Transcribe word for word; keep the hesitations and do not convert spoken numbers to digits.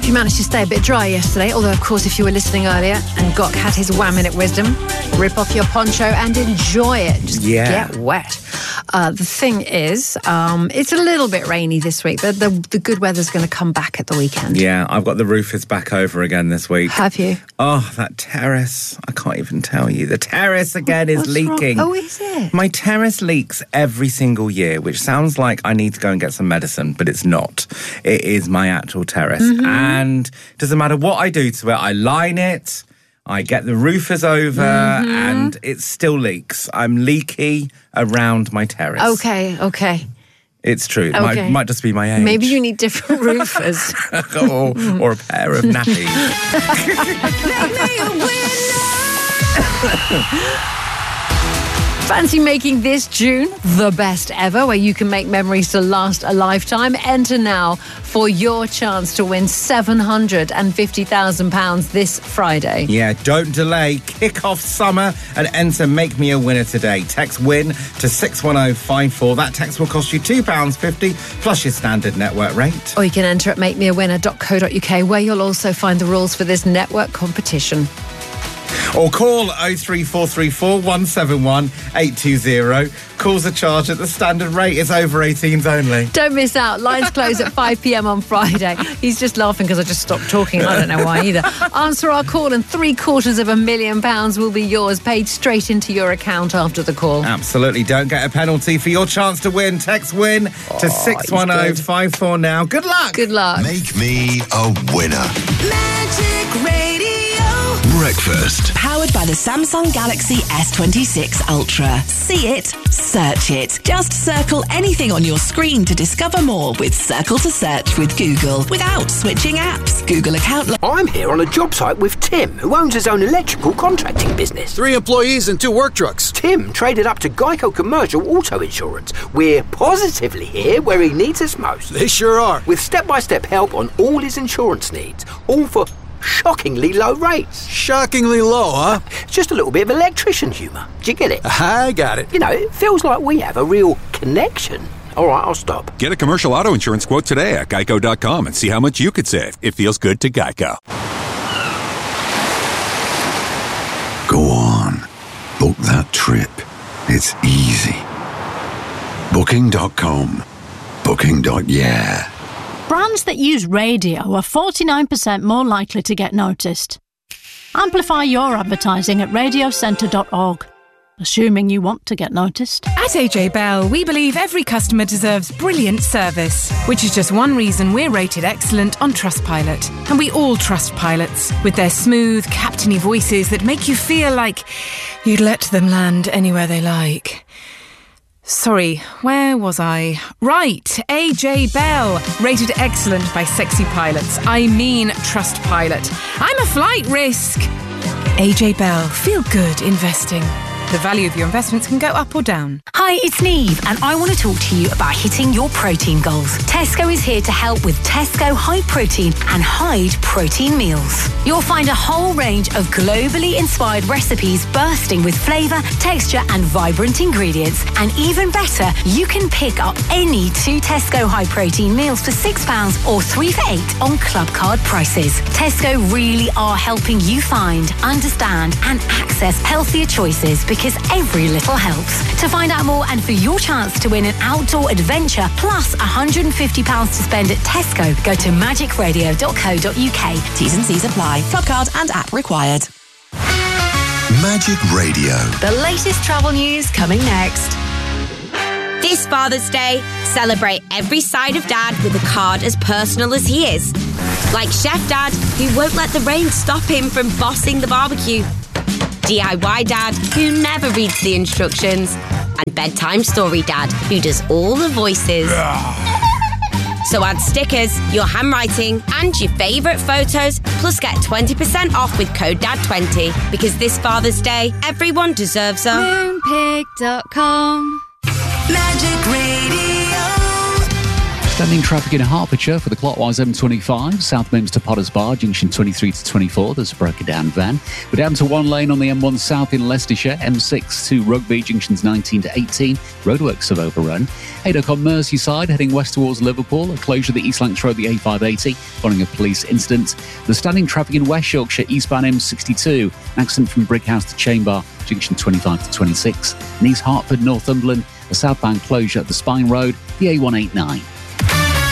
you managed to stay a bit dry yesterday, although, of course, if you were listening earlier and Gok had his one-minute wisdom, rip off your poncho and enjoy it. Just yeah. get wet. Uh, the thing is, um, it's a little bit rainy this week. The, the, the good weather's going to come back at the weekend. Yeah, I've got the roofers back over again this week. Have you? Oh, that terrace. I can't even tell you. The terrace again is What's leaking. wrong? Oh, is it? My terrace leaks every single year, which sounds like I need to go and get some medicine, but it's not. It is my actual terrace. Mm-hmm. And it doesn't matter what I do to it. I line it, I get the roofers over, mm-hmm. and it still leaks. I'm leaky around my terrace. Okay, okay. It's true. It okay. might, might just be my age. Maybe you need different roofers. or, or a pair of nappies. Fancy making this June the best ever, where you can make memories to last a lifetime? Enter now for your chance to win seven hundred fifty thousand pounds this Friday. Yeah, don't delay. Kick off summer and enter Make Me a Winner today. Text WIN to six one oh five four. That text will cost you two pounds fifty plus your standard network rate. Or you can enter at make me a winner dot co dot uk, where you'll also find the rules for this network competition. Or call oh three four three four, one seven one, eight two zero. Calls are charged at the standard rate. It's over eighteens only. Don't miss out. Lines close at five p.m. on Friday. He's just laughing because I just stopped talking. I don't know why either. Answer our call and three quarters of a million pounds will be yours, paid straight into your account after the call. Absolutely. Don't get a penalty for your chance to win. Text WIN to oh, six one oh five four now. Good luck. Good luck. Make me a winner. Magic Radio. Breakfast. Powered by the Samsung Galaxy S twenty-six Ultra. See it, search it. Just circle anything on your screen to discover more with Circle to Search with Google without switching apps. Google account. Lo- I'm here on a job site with Tim, who owns his own electrical contracting business. Three employees and two work trucks. Tim traded up to Geico Commercial Auto Insurance. We're positively here where he needs us most. They sure are. With step-by-step help on all his insurance needs. All for shockingly low rates. Shockingly low, huh? Just a little bit of electrician humour. Do you get it? I got it. You know, it feels like we have a real connection. All right, I'll stop. Get a commercial auto insurance quote today at geico dot com and see how much you could save. It feels good to Geico. Go on. Book that trip. It's easy. Booking dot com. Booking. Yeah. Brands that use radio are forty-nine percent more likely to get noticed. Amplify your advertising at radio centre dot org, assuming you want to get noticed. At A J Bell, we believe every customer deserves brilliant service, which is just one reason we're rated excellent on Trustpilot. And we all trust pilots, with their smooth, captainy voices that make you feel like you'd let them land anywhere they like. Sorry, where was I? Right, A J Bell, rated excellent by sexy pilots. I mean Trustpilot. I'm a flight risk. A J Bell, feel good investing. The value of your investments can go up or down. Hi, it's Neve, and I want to talk to you about hitting your protein goals. Tesco is here to help with Tesco High Protein and Hyde Protein Meals. You'll find a whole range of globally inspired recipes bursting with flavour, texture and vibrant ingredients. And even better, you can pick up any two Tesco High Protein meals for six pounds or three for eight on club card prices. Tesco really are helping you find, understand and access healthier choices, because every little helps. To find out more and for your chance to win an outdoor adventure plus one hundred fifty pounds to spend at Tesco, go to magic radio dot co dot uk. T's and C's apply. Club card and app required. Magic Radio. The latest travel news coming next. This Father's Day, celebrate every side of Dad with a card as personal as he is. Like Chef Dad, who won't let the rain stop him from bossing the barbecue. D I Y Dad, who never reads the instructions. And Bedtime Story Dad, who does all the voices. So add stickers, your handwriting, and your favourite photos, plus get twenty percent off with code dad twenty. Because this Father's Day, everyone deserves a Moonpig dot com. Magic Radio. Standing traffic in Hertfordshire for the clockwise M twenty-five, South Mims to Potters Bar, junction twenty-three to twenty-four. There's a broken down van. We're down to one lane on the M one South in Leicestershire, M six to Rugby, junctions nineteen to eighteen. Roadworks have overrun. Haydock on Merseyside, heading west towards Liverpool. A closure of the East Lancs Road, the A five eighty, following a police incident. The standing traffic in West Yorkshire, eastbound M sixty-two. An accident from Brickhouse to Chamber, junction twenty-five to twenty-six. And East Hertford, Northumberland, a southbound closure at the Spine Road, the A one eighty-nine.